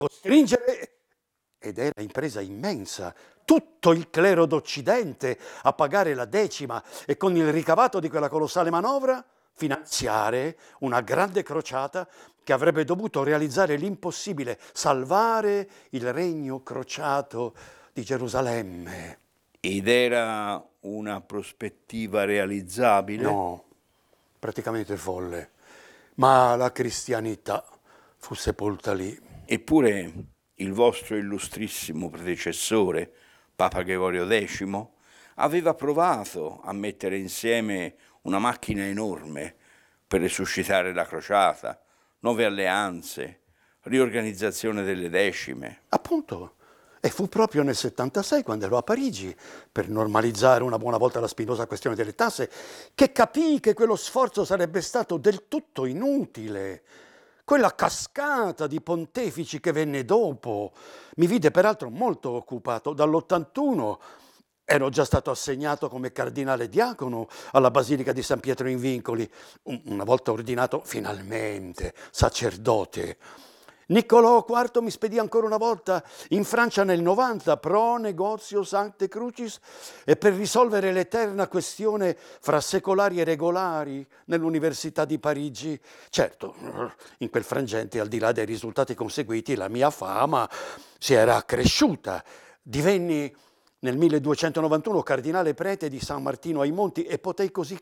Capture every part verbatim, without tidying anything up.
costringere, ed era impresa immensa, tutto il clero d'Occidente a pagare la decima e con il ricavato di quella colossale manovra finanziare una grande crociata che avrebbe dovuto realizzare l'impossibile, salvare il regno crociato di Gerusalemme. Ed era una prospettiva realizzabile? No, praticamente folle, ma la cristianità fu sepolta lì. Eppure il vostro illustrissimo predecessore, Papa Gregorio decimo, aveva provato a mettere insieme una macchina enorme per resuscitare la crociata, nuove alleanze, riorganizzazione delle decime. Appunto, e fu proprio nel settantasei, quando ero a Parigi, per normalizzare una buona volta la spinosa questione delle tasse, che capii che quello sforzo sarebbe stato del tutto inutile. Quella cascata di pontefici che venne dopo mi vide peraltro molto occupato. Dall'ottantuno ero già stato assegnato come cardinale diacono alla Basilica di San Pietro in Vincoli, una volta ordinato finalmente sacerdote. Niccolò quarto mi spedì ancora una volta in Francia nel novanta pro negozio Sancte Crucis e per risolvere l'eterna questione fra secolari e regolari nell'Università di Parigi. Certo, in quel frangente, al di là dei risultati conseguiti, la mia fama si era accresciuta. Divenni nel milleduecentonovantuno cardinale prete di San Martino ai Monti e potei così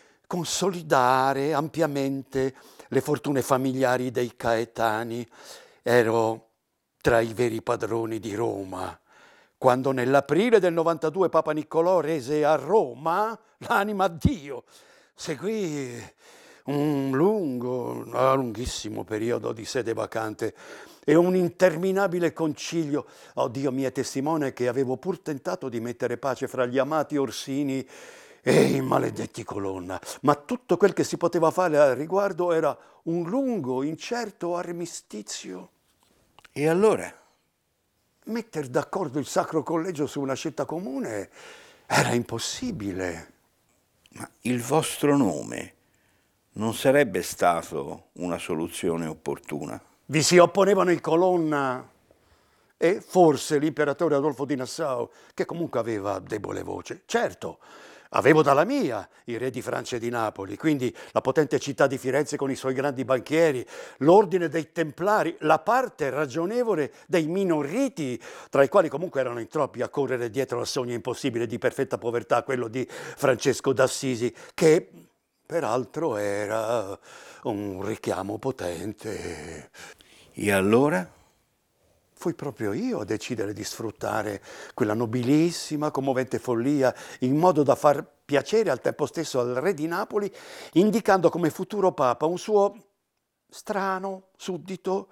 consolidare ampiamente le fortune familiari dei caetani. Ero tra i veri padroni di Roma, quando nell'aprile del novantadue Papa Niccolò rese a Roma l'anima a Dio. Seguì un lungo, un lunghissimo periodo di sede vacante e un interminabile concilio. Oh, Dio mi è testimone che avevo pur tentato di mettere pace fra gli amati Orsini e i maledetti Colonna, ma tutto quel che si poteva fare al riguardo era un lungo, incerto armistizio. E allora? Metter d'accordo il Sacro Collegio su una scelta comune era impossibile. Ma il vostro nome non sarebbe stato una soluzione opportuna? Vi si opponevano il Colonna e forse l'imperatore Adolfo di Nassau, che comunque aveva debole voce. Certo, avevo dalla mia i re di Francia e di Napoli, quindi la potente città di Firenze con i suoi grandi banchieri, l'ordine dei Templari, la parte ragionevole dei minoriti, tra i quali comunque erano in troppi a correre dietro al sogno impossibile di perfetta povertà, quello di Francesco d'Assisi, che peraltro era un richiamo potente. E allora? Fui proprio io a decidere di sfruttare quella nobilissima, commovente follia in modo da far piacere al tempo stesso al re di Napoli, indicando come futuro papa un suo strano suddito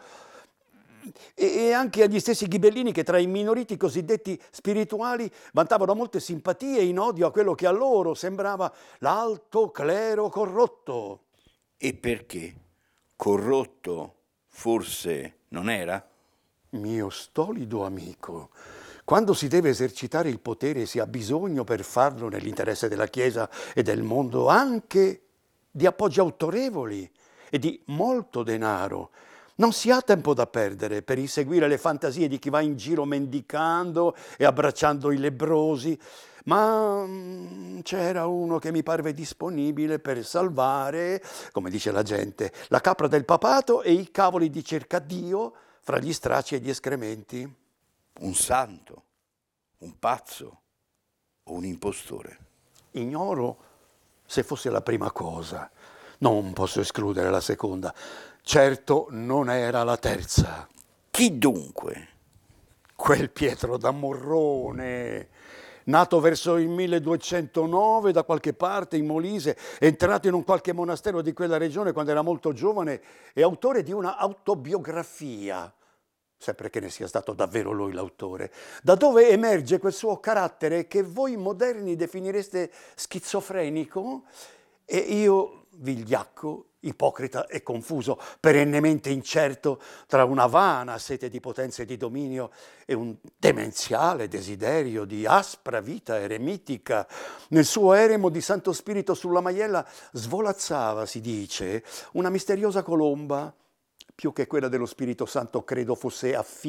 e anche agli stessi ghibellini che tra i minoriti cosiddetti spirituali vantavano molte simpatie in odio a quello che a loro sembrava l'alto clero corrotto. E perché? Corrotto forse non era? Mio stolido amico, quando si deve esercitare il potere si ha bisogno per farlo nell'interesse della Chiesa e del mondo anche di appoggi autorevoli e di molto denaro. Non si ha tempo da perdere per inseguire le fantasie di chi va in giro mendicando e abbracciando i lebbrosi, ma c'era uno che mi parve disponibile per salvare, come dice la gente, la capra del papato e i cavoli di cercadio fra gli stracci e gli escrementi. Un santo, un pazzo o un impostore? Ignoro se fosse la prima cosa. Non posso escludere la seconda. Certo non era la terza. Chi dunque? Quel Pietro da Morrone, nato verso il milleduecentonove da qualche parte in Molise, entrato in un qualche monastero di quella regione quando era molto giovane e autore di una autobiografia, sempre che ne sia stato davvero lui l'autore, da dove emerge quel suo carattere che voi moderni definireste schizofrenico e io vigliacco, ipocrita e confuso, perennemente incerto tra una vana sete di potenza e di dominio e un demenziale desiderio di aspra vita eremitica. Nel suo eremo di Santo Spirito sulla Maiella svolazzava, si dice, una misteriosa colomba più che quella dello Spirito Santo credo fosse affine